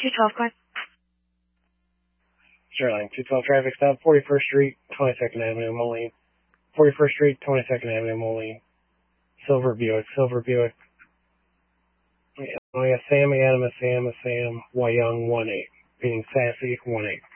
212, go ahead. Sterling, 212 traffic stop, 41st Street, 22nd Avenue, Moline. 41st Street, 22nd Avenue, Moline. Silver Buick. Oh yeah, Sammy, Adam, Sam, Wyung, 1-8. Being sassy, 1-8.